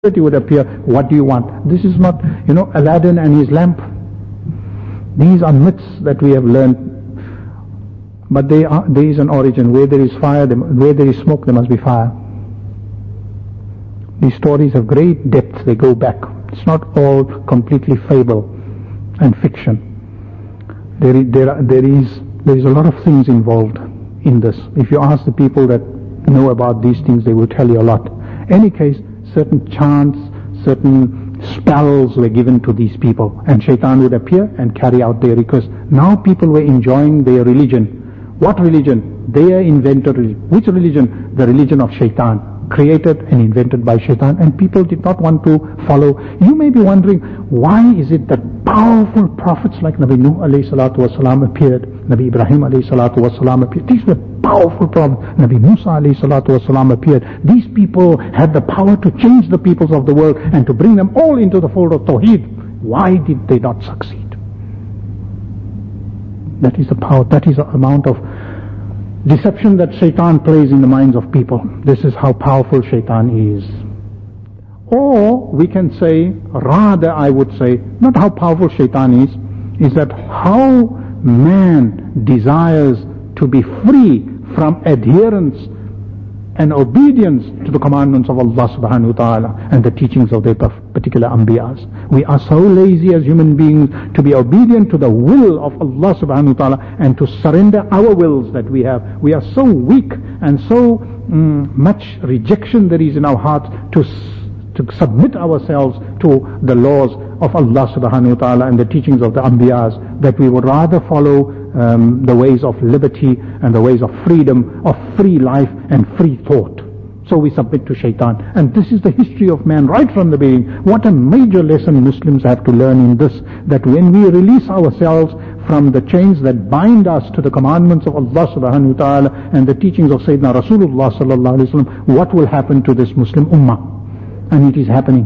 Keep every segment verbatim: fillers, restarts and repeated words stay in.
would appear. What do you want? This is not, you know, Aladdin and his lamp. These are myths that we have learned, but they are, there is an origin. Where there is fire, where there is smoke, there must be fire. These stories have great depth. They go back. It's not all completely fable and fiction. There is, there, are, there is there is a lot of things involved in this. If you ask the people that know about these things, they will tell you a lot. Any case, certain chants, certain spells were given to these people, and shaitan would appear and carry out their request. Now people were enjoying their religion. What religion? Their invented religion. Which religion? The religion of shaitan, created and invented by shaitan, and people did not want to follow. You may be wondering, why is it that powerful prophets like Nabi Nuh alayhi salatu wasalam appeared, Nabi Ibrahim alayhi salatu wasalam appeared? These were powerful prophets. Nabi Musa alayhi salatu wasalam appeared. These people had the power to change the peoples of the world and to bring them all into the fold of Tawheed. Why did they not succeed? That is the power, that is the amount of deception that shaitan plays in the minds of people. This is how powerful shaitan is. Or we can say, rather I would say, not how powerful shaitan is, is that how man desires to be free from adherence and obedience to the commandments of Allah subhanahu wa ta'ala and the teachings of their particular anbiyas. We are so lazy as human beings to be obedient to the will of Allah subhanahu wa ta'ala and to surrender our wills that we have. We are so weak and so mm, much rejection there is in our hearts to to submit ourselves to the laws of Allah subhanahu wa ta'ala and the teachings of the anbiyas, that we would rather follow um, the ways of liberty and the ways of freedom, of free life and free thought. So we submit to shaitan. And this is the history of man right from the beginning. What a major lesson Muslims have to learn in this, that when we release ourselves from the chains that bind us to the commandments of Allah subhanahu wa ta'ala and the teachings of Sayyidina Rasulullah sallallahu alayhi wa sallam, what will happen to this Muslim ummah? And it is happening.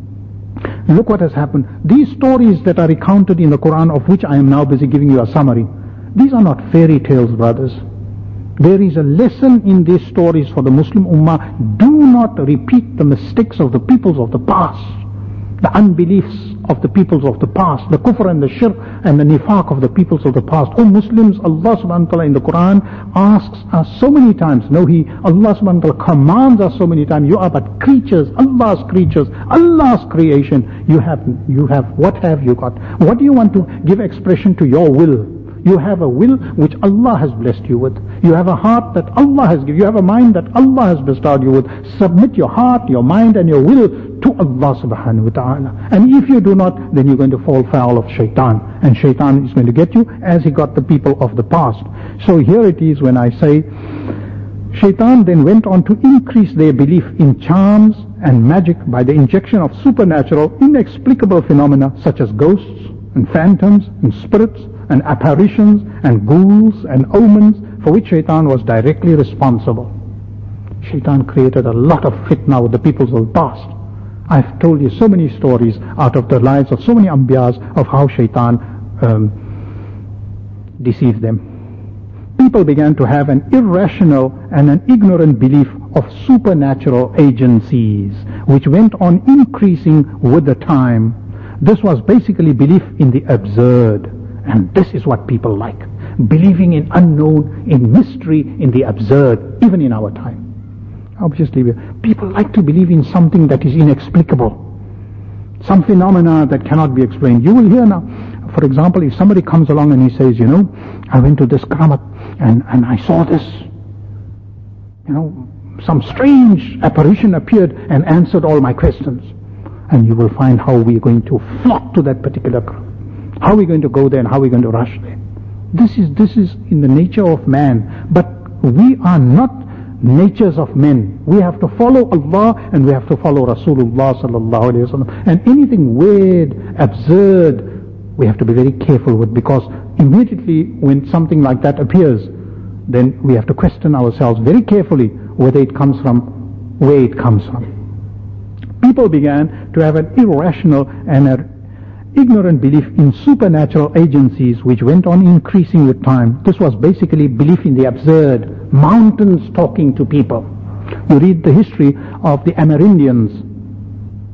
Look what has happened. These stories that are recounted in the Quran, of which I am now busy giving you a summary, these are not fairy tales, brothers. There is a lesson in these stories for the Muslim Ummah. Do not repeat the mistakes of the peoples of the past, the unbeliefs of the peoples of the past, the kufr and the shirk and the nifaq of the peoples of the past. O Muslims, Allah subhanahu wa ta'ala in the Quran asks us so many times, no, He, Allah subhanahu wa ta'ala commands us so many times, you are but creatures, Allah's creatures, Allah's creation. You have, you have, what have you got? What do you want to give expression to your will? You have a will which Allah has blessed you with. You have a heart that Allah has given. You have a mind that Allah has bestowed you with. Submit your heart, your mind and your will to Allah subhanahu wa ta'ala. And if you do not, then you're going to fall foul of shaitan. And shaitan is going to get you as he got the people of the past. So here it is when I say, shaitan then went on to increase their belief in charms and magic by the injection of supernatural, inexplicable phenomena such as ghosts and phantoms and spirits and apparitions and ghouls and omens, for which shaitan was directly responsible. Shaitan created a lot of fitna with the peoples of the past. I've told you so many stories out of the lives of so many anbiyas of how shaitan um, deceived them. People began to have an irrational and an ignorant belief of supernatural agencies, which went on increasing with the time. This was basically belief in the absurd. And this is what people like. Believing in unknown, in mystery, in the absurd, even in our time. Obviously, people like to believe in something that is inexplicable. Some phenomena that cannot be explained. You will hear now, for example, if somebody comes along and he says, you know, I went to this karamat and, and I saw this, you know, some strange apparition appeared and answered all my questions. And you will find how we are going to flock to that particular karamat. How are we going to go there and how are we going to rush there? This is, this is in the nature of man. But we are not natures of men. We have to follow Allah and we have to follow Rasulullah sallallahu alayhi wa sallam. And anything weird, absurd, we have to be very careful with, because immediately when something like that appears, then we have to question ourselves very carefully whether it comes from where it comes from. People began to have an irrational and a ignorant belief in supernatural agencies, which went on increasing with time. This was basically belief in the absurd, mountains talking to people. You read the history of the Amerindians